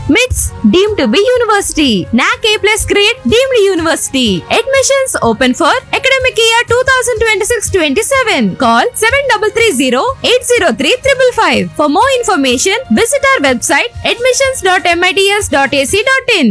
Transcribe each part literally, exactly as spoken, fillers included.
MITS deemed to be university. N A C A plus grade deemed university. Admissions open for academic year twenty twenty-six twenty-seven. Call seven three three zero eight zero three five five five. For more information, visit our website admissions dot mits dot a c dot in.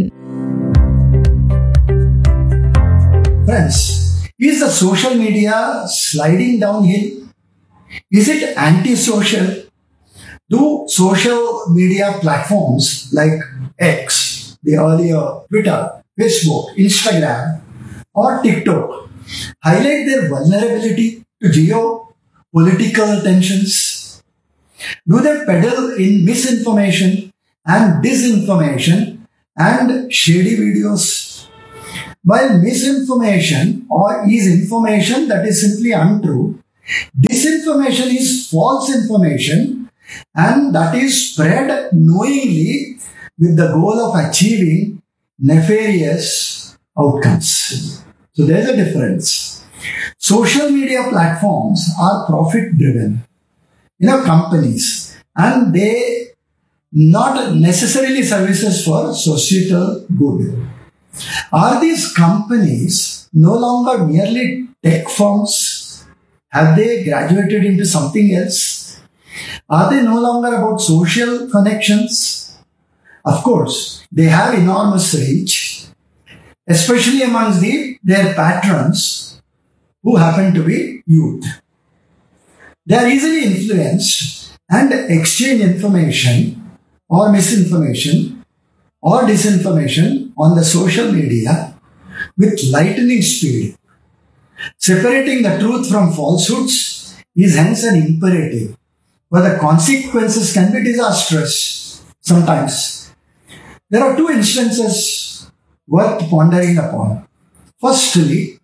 Friends, is the social media sliding downhill? Is it antisocial? Do social media platforms like X, the earlier Twitter, Facebook, Instagram, or TikTok highlight their vulnerability to geopolitical tensions? Do they peddle in misinformation and disinformation and shady videos? While misinformation or is information that is simply untrue, disinformation is false information and that is spread knowingly with the goal of achieving nefarious outcomes. So there's a difference. Social media platforms are profit driven, you know, companies, and they not necessarily services for societal good. Are these companies no longer merely tech firms? Have they graduated into something else? Are they no longer about social connections? Of course, they have enormous reach, especially amongst the, their patrons who happen to be youth. They are easily influenced and exchange information or misinformation or disinformation on the social media with lightning speed. Separating the truth from falsehoods is hence an imperative, but the consequences can be disastrous sometimes. There are two instances worth pondering upon. Firstly,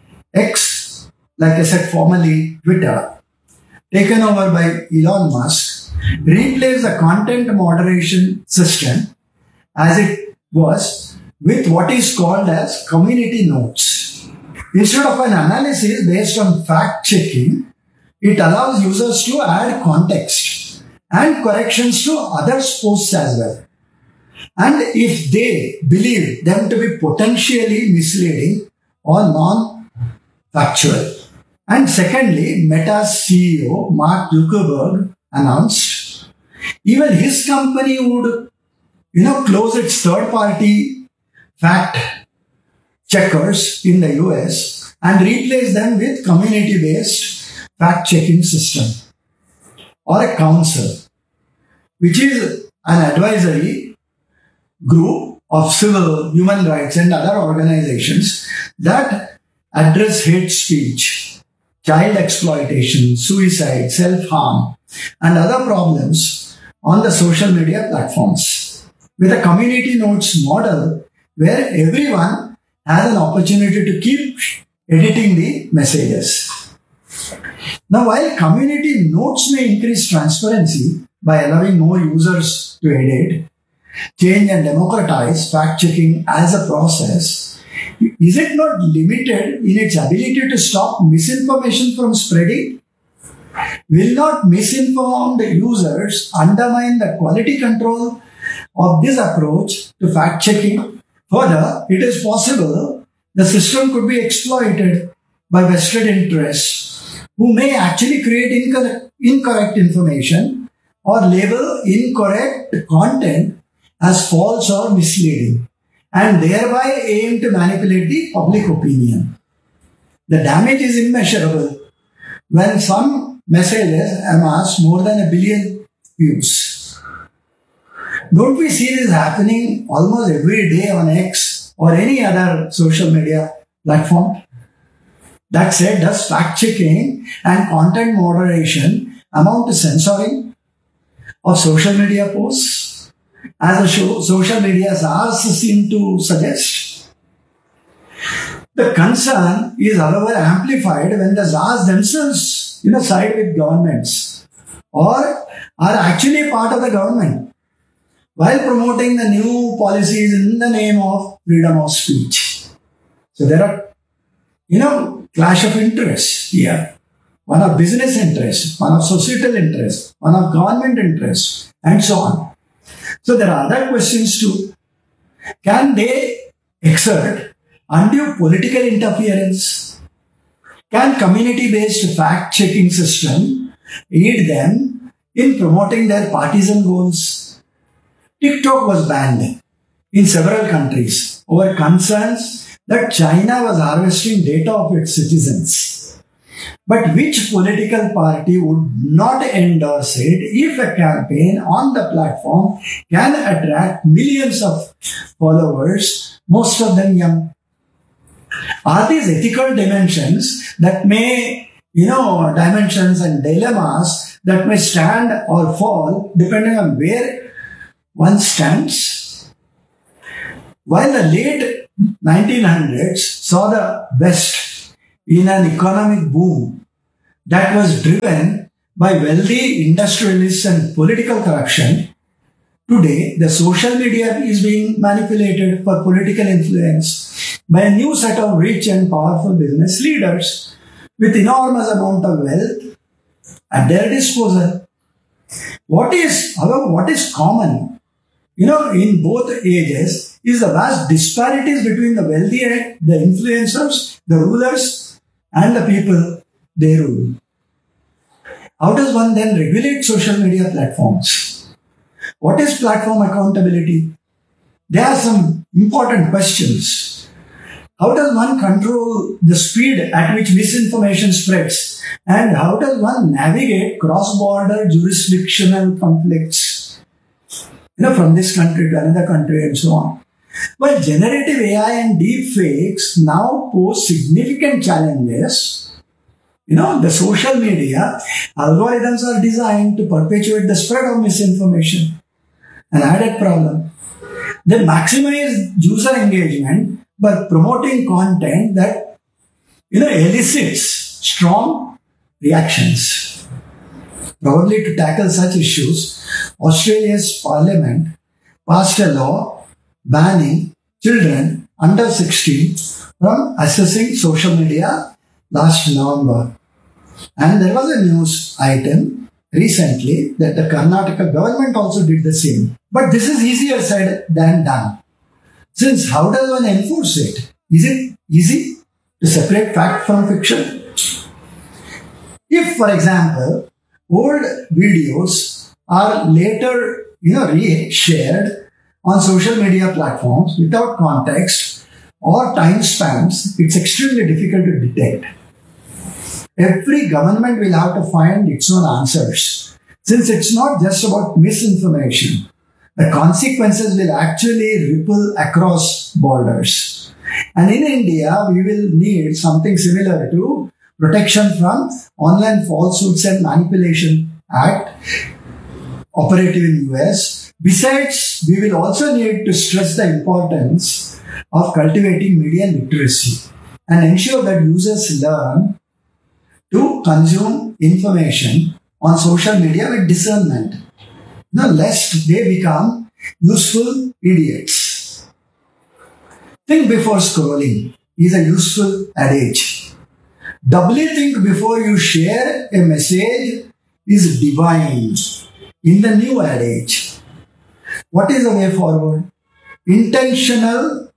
X, like I said formerly Twitter, taken over by Elon Musk, replaced the content moderation system as it was with what is called as community notes. Instead of an analysis based on fact-checking, it allows users to add context and corrections to others' posts as well. And if they believe them to be potentially misleading or non-factual. And secondly, Meta's C E O, Mark Zuckerberg, announced even his company would, you know, close its third-party fact checkers in the U S and replace them with community-based fact-checking system or a council, which is an advisory group of civil, human rights and other organizations that address hate speech, child exploitation, suicide, self-harm and other problems on the social media platforms with a community notes model where everyone has an opportunity to keep editing the messages. Now, while community notes may increase transparency by allowing more users to edit, change and democratize fact-checking as a process, is it not limited in its ability to stop misinformation from spreading? Will not misinformed users undermine the quality control of this approach to fact-checking? Further, it is possible the system could be exploited by vested interests who may actually create incorrect, incorrect information or label incorrect content as false or misleading and thereby aim to manipulate the public opinion. The damage is immeasurable when some messages amass more than a billion views. Don't we see this happening almost every day on X or any other social media platform? That said, does fact-checking and content moderation amount to censoring of social media posts, as the show, social media czars seem to suggest? The concern is, however, amplified when the czars themselves, you know, side with governments or are actually part of the government while promoting the new policies in the name of freedom of speech. So there are, you know, clash of interests here. One of business interests, one of societal interests, one of government interests, and so on. So there are other questions too. Can they exert undue political interference? Can community-based fact-checking system aid them in promoting their partisan goals? TikTok was banned in several countries over concerns that China was harvesting data of its citizens. But which political party would not endorse it if a campaign on the platform can attract millions of followers, most of them young? Are these ethical dimensions that may, you know, dimensions and dilemmas that may stand or fall depending on where one stands? While the late nineteen hundreds saw the West in an economic boom that was driven by wealthy industrialists and political corruption, today the social media is being manipulated for political influence by a new set of rich and powerful business leaders with enormous amount of wealth at their disposal. What is, however, what is common, you know, in both ages is the vast disparities between the wealthy and the influencers, the rulers, and the people they rule. How does one then regulate social media platforms? What is platform accountability? There are some important questions. How does one control the speed at which misinformation spreads? And how does one navigate cross-border jurisdictional conflicts, you know, from this country to another country and so on? Well, generative A I and deep fakes now pose significant challenges. You know, the social media algorithms are designed to perpetuate the spread of misinformation. An added problem. They maximize user engagement by promoting content that, you know, elicits strong reactions. Probably to tackle such issues, Australia's parliament passed a law banning children under sixteen from accessing social media last November. And there was a news item recently that the Karnataka government also did the same. But this is easier said than done. Since how does one enforce it? Is it easy to separate fact from fiction? If, for example, old videos are later, you know, re-shared on social media platforms without context or time spans, it's extremely difficult to detect. Every government will have to find its own answers. Since it's not just about misinformation, the consequences will actually ripple across borders. And in India, we will need something similar to Protection from Online Falsehoods and Manipulation Act, operative in U S. Besides, we will also need to stress the importance of cultivating media literacy and ensure that users learn to consume information on social media with discernment, you know, lest they become useful idiots. Think before scrolling is a useful adage. Doubly think before you share a message is divine in the new adage. What is the way forward? Intentional,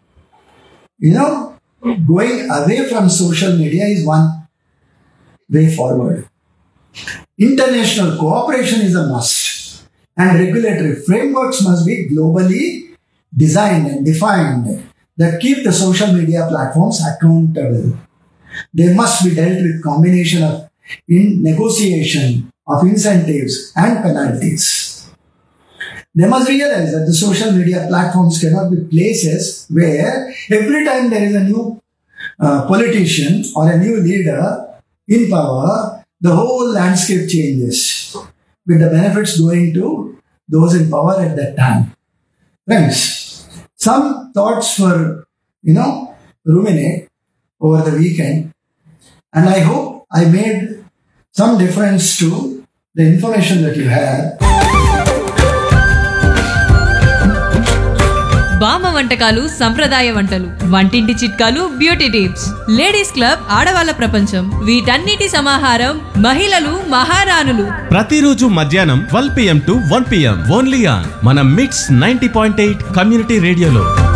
you know, going away from social media is one way forward. International cooperation is a must, and regulatory frameworks must be globally designed and defined that keep the social media platforms accountable. They must be dealt with combination of in negotiation of incentives and penalties. They must realize that the social media platforms cannot be places where every time there is a new uh, politician or a new leader in power, the whole landscape changes, with the benefits going to those in power at that time. Friends, some thoughts for, you know, ruminate over the weekend, and I hope I made some difference to the information that you had. Bama వంటకాలు సంప్రదాయ వంటలు, వంటింటి చిట్కాలు beauty tips, ladies club ఆడవాళ్ళ ప్రపంచం, వీటన్నిటి సమాహారం మహిళలు మహారాణులు. ప్రతిరోజు మధ్యాహ్నం twelve PM to one PM only on మన మిట్స్ నైన్టీ పాయింట్ ఎయిట్ కమ్యూనిటీ రేడియోలో.